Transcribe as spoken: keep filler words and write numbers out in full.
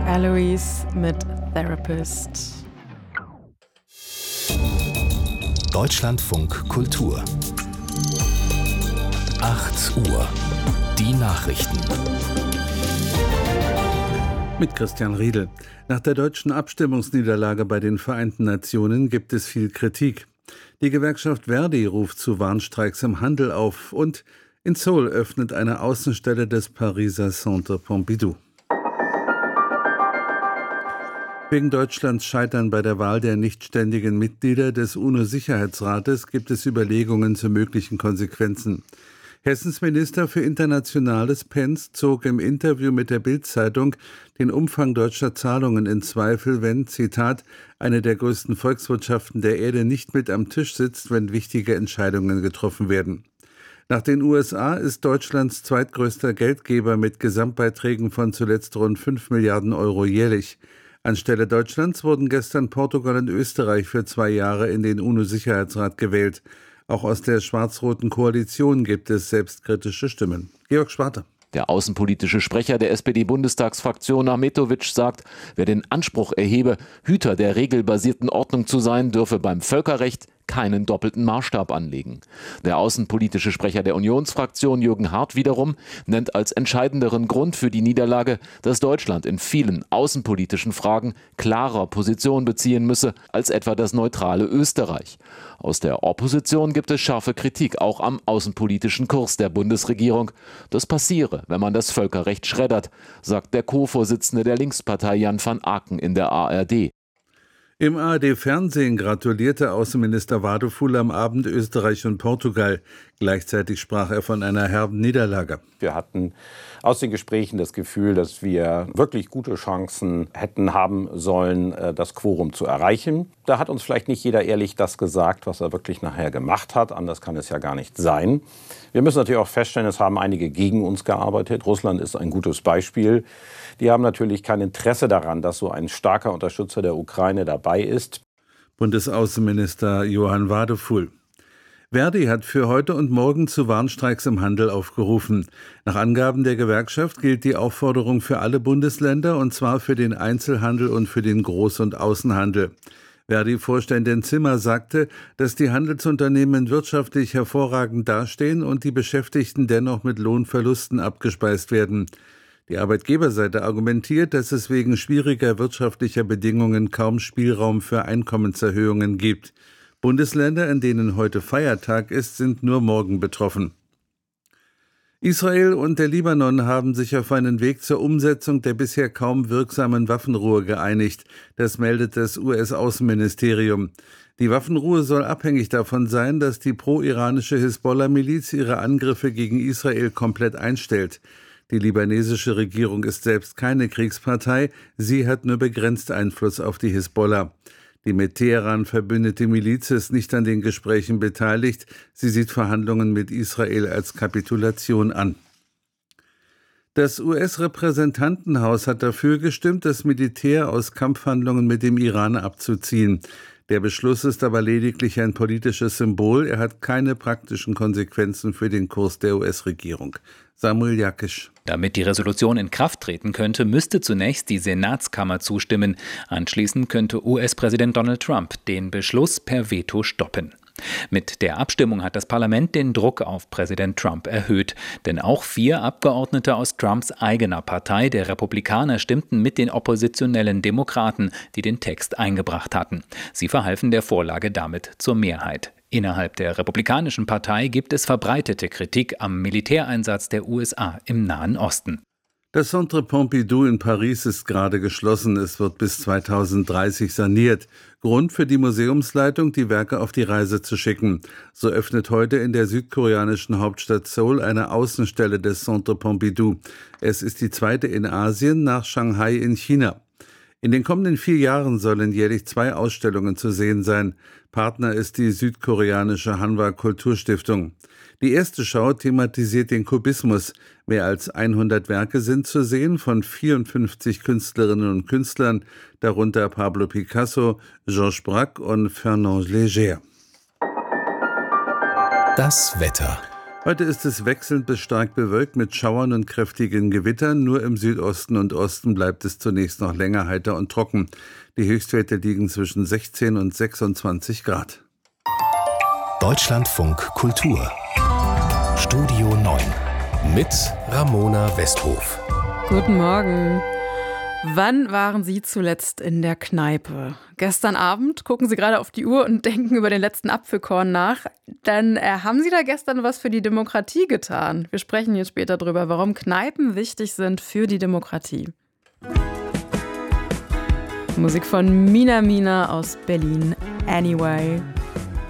Alois mit Therapist. Deutschlandfunk Kultur. acht Uhr. Die Nachrichten. Mit Christian Riedel. Nach der deutschen Abstimmungsniederlage bei den Vereinten Nationen gibt es viel Kritik. Die Gewerkschaft Verdi ruft zu Warnstreiks im Handel auf und in Seoul öffnet eine Außenstelle des Pariser Centre Pompidou. Wegen Deutschlands Scheitern bei der Wahl der nichtständigen Mitglieder des UNO-Sicherheitsrates gibt es Überlegungen zu möglichen Konsequenzen. Hessens Minister für Internationales Pentz zog im Interview mit der Bild-Zeitung den Umfang deutscher Zahlungen in Zweifel, wenn, Zitat, eine der größten Volkswirtschaften der Erde nicht mit am Tisch sitzt, wenn wichtige Entscheidungen getroffen werden. Nach den U S A ist Deutschlands zweitgrößter Geldgeber mit Gesamtbeiträgen von zuletzt rund fünf Milliarden Euro jährlich. Anstelle Deutschlands wurden gestern Portugal und Österreich für zwei Jahre in den UNO-Sicherheitsrat gewählt. Auch aus der schwarz-roten Koalition gibt es selbstkritische Stimmen. Georg Schwarte. Der außenpolitische Sprecher der S P D-Bundestagsfraktion Ahmetovic sagt, wer den Anspruch erhebe, Hüter der regelbasierten Ordnung zu sein, dürfe beim Völkerrecht keinen doppelten Maßstab anlegen. Der außenpolitische Sprecher der Unionsfraktion Jürgen Hart wiederum nennt als entscheidenderen Grund für die Niederlage, dass Deutschland in vielen außenpolitischen Fragen klarer Position beziehen müsse als etwa das neutrale Österreich. Aus der Opposition gibt es scharfe Kritik auch am außenpolitischen Kurs der Bundesregierung. Das passiere, wenn man das Völkerrecht schreddert, sagt der Co-Vorsitzende der Linkspartei Jan van Aken in der A R D. Im A R D-Fernsehen gratulierte Außenminister Wadefuhl am Abend Österreich und Portugal. Gleichzeitig sprach er von einer herben Niederlage. Wir hatten aus den Gesprächen das Gefühl, dass wir wirklich gute Chancen hätten haben sollen, das Quorum zu erreichen. Da hat uns vielleicht nicht jeder ehrlich das gesagt, was er wirklich nachher gemacht hat. Anders kann es ja gar nicht sein. Wir müssen natürlich auch feststellen, es haben einige gegen uns gearbeitet. Russland ist ein gutes Beispiel. Die haben natürlich kein Interesse daran, dass so ein starker Unterstützer der Ukraine dabei ist. Bundesaußenminister Johann Wadefuhl. Verdi hat für heute und morgen zu Warnstreiks im Handel aufgerufen. Nach Angaben der Gewerkschaft gilt die Aufforderung für alle Bundesländer, und zwar für den Einzelhandel und für den Groß- und Außenhandel. Verdi-Vorständin Zimmer sagte, dass die Handelsunternehmen wirtschaftlich hervorragend dastehen und die Beschäftigten dennoch mit Lohnverlusten abgespeist werden. Die Arbeitgeberseite argumentiert, dass es wegen schwieriger wirtschaftlicher Bedingungen kaum Spielraum für Einkommenserhöhungen gibt. Bundesländer, in denen heute Feiertag ist, sind nur morgen betroffen. Israel und der Libanon haben sich auf einen Weg zur Umsetzung der bisher kaum wirksamen Waffenruhe geeinigt. Das meldet das U S-Außenministerium. Die Waffenruhe soll abhängig davon sein, dass die pro-iranische Hisbollah-Miliz ihre Angriffe gegen Israel komplett einstellt. Die libanesische Regierung ist selbst keine Kriegspartei, sie hat nur begrenzt Einfluss auf die Hisbollah. Die mit Teheran verbündete Miliz ist nicht an den Gesprächen beteiligt, sie sieht Verhandlungen mit Israel als Kapitulation an. Das U S-Repräsentantenhaus hat dafür gestimmt, das Militär aus Kampfhandlungen mit dem Iran abzuziehen. Der Beschluss ist aber lediglich ein politisches Symbol, er hat keine praktischen Konsequenzen für den Kurs der U S-Regierung. Samuel Jakisch. Damit die Resolution in Kraft treten könnte, müsste zunächst die Senatskammer zustimmen. Anschließend könnte U S-Präsident Donald Trump den Beschluss per Veto stoppen. Mit der Abstimmung hat das Parlament den Druck auf Präsident Trump erhöht. Denn auch vier Abgeordnete aus Trumps eigener Partei, der Republikaner, stimmten mit den oppositionellen Demokraten, die den Text eingebracht hatten. Sie verhalfen der Vorlage damit zur Mehrheit. Innerhalb der Republikanischen Partei gibt es verbreitete Kritik am Militäreinsatz der U S A im Nahen Osten. Das Centre Pompidou in Paris ist gerade geschlossen. Es wird bis zweitausenddreißig saniert. Grund für die Museumsleitung, die Werke auf die Reise zu schicken. So öffnet heute in der südkoreanischen Hauptstadt Seoul eine Außenstelle des Centre Pompidou. Es ist die zweite in Asien nach Shanghai in China. In den kommenden vier Jahren sollen jährlich zwei Ausstellungen zu sehen sein. Partner ist die südkoreanische Hanwha Kulturstiftung. Die erste Schau thematisiert den Kubismus. Mehr als hundert Werke sind zu sehen von vierundfünfzig Künstlerinnen und Künstlern, darunter Pablo Picasso, Georges Braque und Fernand Léger. Das Wetter. Heute ist es wechselnd bis stark bewölkt mit Schauern und kräftigen Gewittern. Nur im Südosten und Osten bleibt es zunächst noch länger heiter und trocken. Die Höchstwerte liegen zwischen sechzehn und sechsundzwanzig Grad. Deutschlandfunk Kultur Studio neun mit Ramona Westhof. Guten Morgen. Wann waren Sie zuletzt in der Kneipe? Gestern Abend? Gucken Sie gerade auf die Uhr und denken über den letzten Apfelkorn nach? Dann äh, haben Sie da gestern was für die Demokratie getan? Wir sprechen jetzt später drüber, warum Kneipen wichtig sind für die Demokratie. Musik von Mina Mina aus Berlin. Anyway.